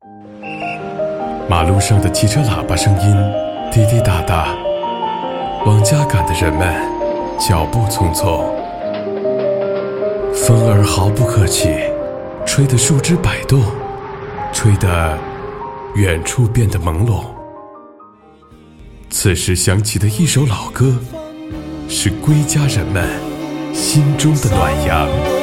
马路上的汽车喇叭声音滴滴答答，往家赶的人们脚步匆匆。风儿毫不客气，吹得树枝摆动，吹得远处变得朦胧。此时响起的一首老歌，是归家人们心中的暖阳。